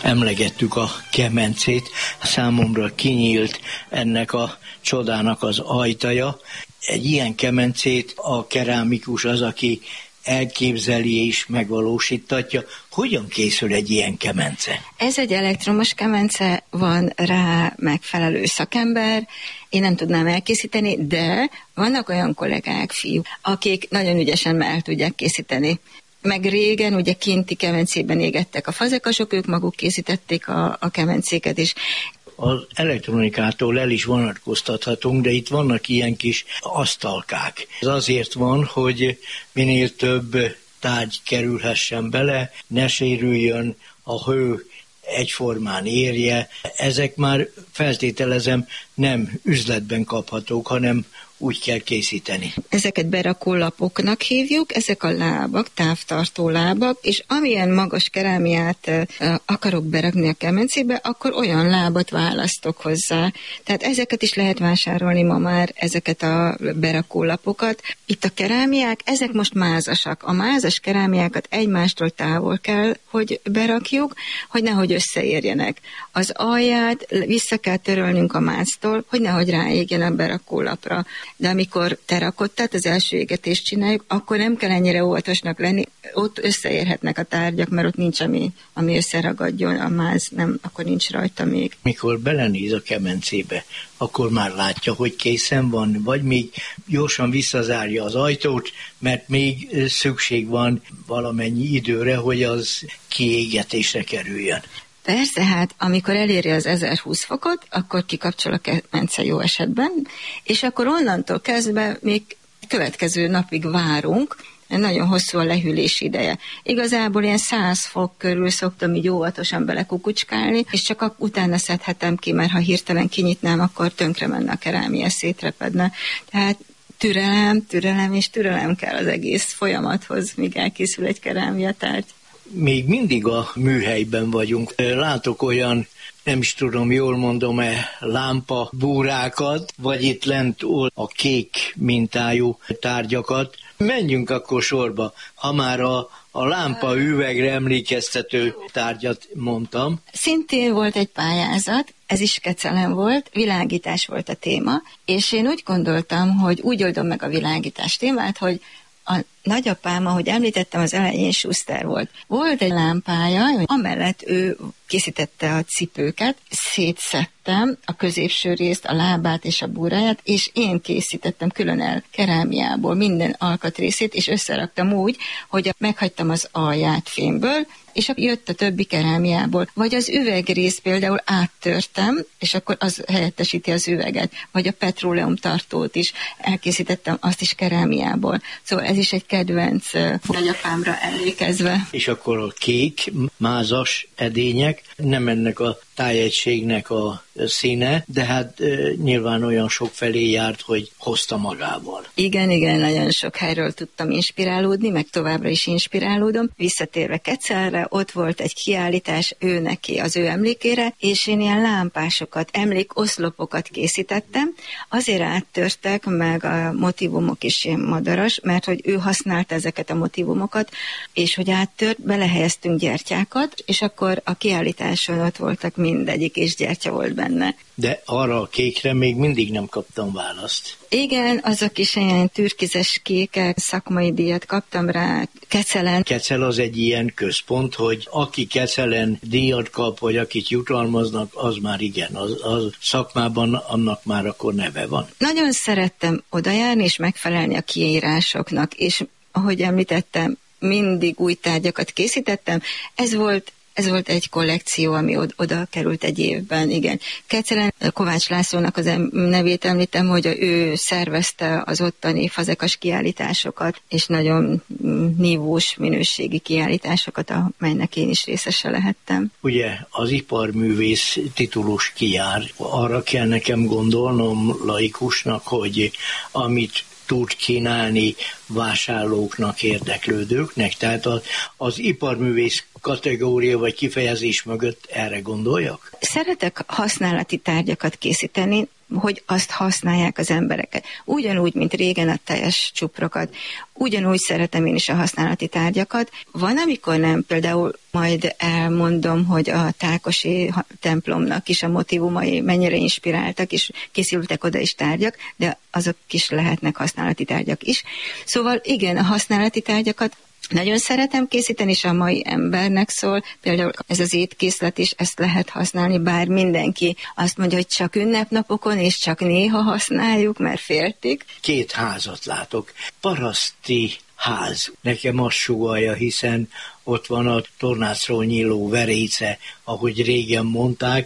Emlegettük a kemencét, számomra kinyílt ennek a csodának az ajtaja. Egy ilyen kemencét a kerámikus az, aki elképzeli és megvalósítatja. Hogyan készül egy ilyen kemence? Ez egy elektromos kemence, van rá megfelelő szakember, én nem tudnám elkészíteni, de vannak olyan kollégák, fiúk, akik nagyon ügyesen el tudják készíteni. Meg régen ugye kinti kemencében égettek a fazekasok, ők maguk készítették a kemencéket is. Az elektronikától el is vonatkoztathatunk, de itt vannak ilyen kis asztalkák. Ez azért van, hogy minél több tárgy kerülhessen bele, ne sérüljön, a hő egyformán érje. Ezek már feltételezem nem üzletben kaphatók, hanem úgy kell készíteni. Ezeket berakólapoknak hívjuk, ezek a lábak, távtartó lábak, és amilyen magas kerámiát akarok berakni a kemencébe, akkor olyan lábat választok hozzá. Tehát ezeket is lehet vásárolni ma már, ezeket a berakólapokat. Itt a kerámiák, ezek most mázasak. A mázas kerámiákat egymástól távol kell, hogy berakjuk, hogy nehogy összeérjenek. Az alját vissza kell törölnünk a máztól, hogy nehogy ráégjen a berakólapra. De amikor terakottát, az első égetést csináljuk, akkor nem kell ennyire óvatosnak lenni, ott összeérhetnek a tárgyak, mert ott nincs, ami összeragadjon, a máz, nem, akkor nincs rajta még. Mikor belenéz a kemencébe, akkor már látja, hogy készen van, vagy még gyorsan visszazárja az ajtót, mert még szükség van valamennyi időre, hogy az kiégetésre kerüljön. Persze, hát amikor eléri az 1020 fokot, akkor kikapcsol a kemence jó esetben, és akkor onnantól kezdve még következő napig várunk, nagyon hosszú a lehűlési ideje. Igazából ilyen 100 fok körül szoktam így óvatosan belekukucskálni, és csak utána szedhetem ki, mert ha hirtelen kinyitnám, akkor tönkre menne a kerámia, szétrepedne. Tehát türelem és türelem kell az egész folyamathoz, míg elkészül egy kerámiatárgy. Még mindig a műhelyben vagyunk. Látok olyan, nem is tudom, jól mondom-e, lámpa búrákat, vagy itt lent a kék mintájú tárgyakat. Menjünk akkor sorba, ha már a lámpa üvegre emlékeztető tárgyat mondtam. Szintén volt egy pályázat, ez is Kecelen volt, világítás volt a téma, és én úgy gondoltam, hogy úgy oldom meg a világítás témát, hogy a nagyapám, ahogy említettem, az elején Schuster volt. Volt egy lámpája, amellett ő készítette a cipőket, szétszedtem a középső részt, a lábát és a búráját, és én készítettem külön el kerámiából minden alkatrészét, és összeraktam úgy, hogy meghagytam az alját fémből, és jött a többi kerámiából. Vagy az üvegrész például áttörtem, és akkor az helyettesíti az üveget. Vagy a petróleum tartót is elkészítettem, azt is kerámiából. Szóval ez is egy kedvenc nagyapámra emlékezve. És akkor a kék, mázas edények, nem ennek a tájegységnek a színe, de hát nyilván olyan sok felé járt, hogy hozta magával. Igen, nagyon sok helyről tudtam inspirálódni, meg továbbra is inspirálódom. Visszatérve Kecelre, ott volt egy kiállítás ő neki, az ő emlékére, és én ilyen lámpásokat, emlékoszlopokat készítettem. Azért áttörtek, meg a motívumok is ilyen madaras, mert hogy ő használta ezeket a motívumokat, és hogy áttört, belehelyeztünk gyertyákat, és akkor a kiállításon ott voltak mindegyik, és gyertya volt benne. De arra a kékre még mindig nem kaptam választ. Igen, azok is ilyen türkizes kékek, szakmai díjat kaptam rá Kecelen. Kecel az egy ilyen központ, hogy aki Kecelen díjat kap, vagy akit jutalmaznak, az már igen, az szakmában annak már akkor neve van. Nagyon szerettem odajárni és megfelelni a kiírásoknak, és ahogy említettem, mindig új tárgyakat készítettem. Ez volt egy kollekció, ami oda került egy évben, igen. Kecelen Kovács Lászlónak az nevét említem, hogy ő szervezte az ottani fazekas kiállításokat, és nagyon nívós minőségi kiállításokat, amelynek én is részese lehettem. Ugye az iparművész titulus kijár, arra kell nekem gondolnom laikusnak, hogy amit tud kínálni vásárlóknak, érdeklődőknek, tehát az iparművész kategória vagy kifejezés mögött erre gondoljak? Szeretek használati tárgyakat készíteni, hogy azt használják az embereket. Ugyanúgy, mint régen a teljes csuprokat. Ugyanúgy szeretem én is a használati tárgyakat. Van, amikor nem, például majd elmondom, hogy a Tákosi templomnak is a motívumai mennyire inspiráltak, és készültek oda is tárgyak, de azok is lehetnek használati tárgyak is. Szóval igen, a használati tárgyakat nagyon szeretem készíteni, és a mai embernek szól. Például ez az étkészlet is, ezt lehet használni, bár mindenki azt mondja, hogy csak ünnepnapokon, és csak néha használjuk, mert féltik. 2 házat látok. Paraszti ház. Nekem azt sugallja, hiszen ott van a tornácról nyíló veréce, ahogy régen mondták,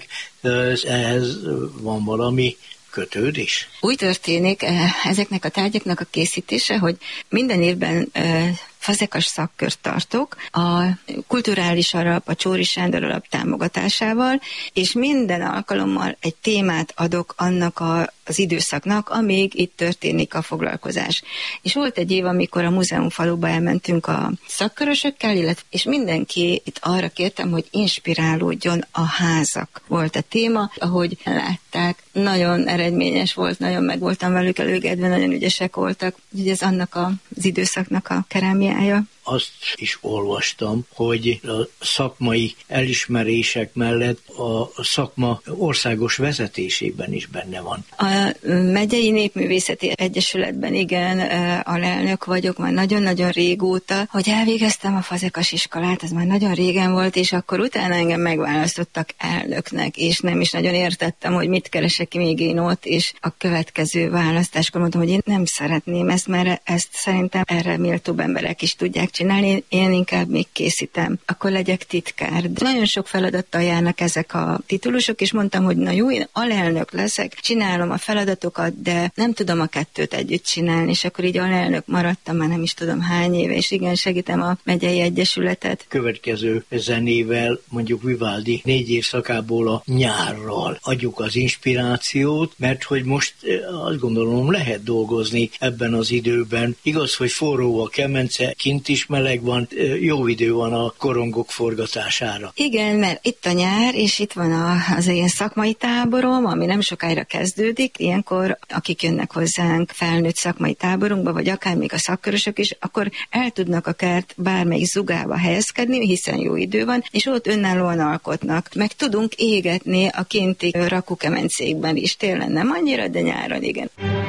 ehhez van valami kötődés? Úgy történik ezeknek a tárgyaknak a készítése, hogy minden évben fazekas szakkört tartok a Kulturális Alap, a Csóri Sándor Alap támogatásával, és minden alkalommal egy témát adok annak az időszaknak, amíg itt történik a foglalkozás. És volt egy év, amikor a múzeumfaluba elmentünk a szakkörösökkel, és mindenki itt arra kértem, hogy inspirálódjon a házak. Volt a téma, ahogy látták, nagyon eredményes volt, nagyon meg voltam velük elégedve, nagyon ügyesek voltak. Ugye ez annak az időszaknak a kerámiája. Azt is olvastam, hogy a szakmai elismerések mellett a szakma országos vezetésében is benne van. A Megyei Népművészeti Egyesületben igen, alelnök vagyok, már nagyon-nagyon régóta, hogy elvégeztem a fazekas iskolát, az már nagyon régen volt, és akkor utána engem megválasztottak elnöknek, és nem is nagyon értettem, hogy mit keresek még én ott, és a következő választáskor mondtam, hogy én nem szeretném ezt, mert ezt szerintem erre méltóbb emberek is tudják csinálni, én inkább még készítem, akkor legyek titkár. De nagyon sok feladattal járnak ezek a titulusok, és mondtam, hogy na jó, én alelnök leszek, csinálom a feladatokat, de nem tudom a kettőt együtt csinálni, és akkor így alelnök maradtam, már nem is tudom hány éve, és igen, segítem a Megyei Egyesületet. Következő zenével, mondjuk Vivaldi 4 évszakából a nyárral adjuk az inspirációt, mert hogy most azt gondolom lehet dolgozni ebben az időben. Igaz, hogy forró a kemence, kint is meleg van, jó idő van a korongok forgatására. Igen, mert itt a nyár, és itt van az ilyen szakmai táborom, ami nem sokára kezdődik. Ilyenkor, akik jönnek hozzánk felnőtt szakmai táborunkba, vagy akár még a szakkörösök is, akkor el tudnak akár bármelyik zugába helyezkedni, hiszen jó idő van, és ott önállóan alkotnak. Meg tudunk égetni a kinti rakókemencékben is. Télen nem annyira, de nyáron igen.